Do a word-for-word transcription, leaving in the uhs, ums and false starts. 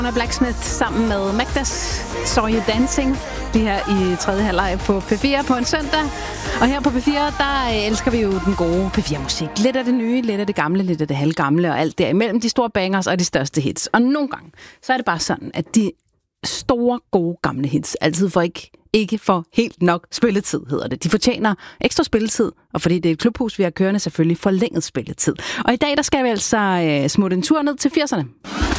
Blacksmith sammen med Magdas Saw You Dancing. Det her i tredje halvleg på P fire på en søndag. Og her på P fire, der elsker vi jo den gode P fire-musik. Lidt af det nye, lidt af det gamle, lidt af det halvgamle og alt derimellem. De store bangers og de største hits. Og nogle gange, så er det bare sådan, at de store, gode, gamle hits altid får ikke, ikke får helt nok spilletid, hedder det. De fortjener ekstra spilletid, og fordi det er et klubhus, vi har kørende, selvfølgelig forlænget spilletid. Og i dag, der skal vi altså øh, smutte en tur ned til firserne.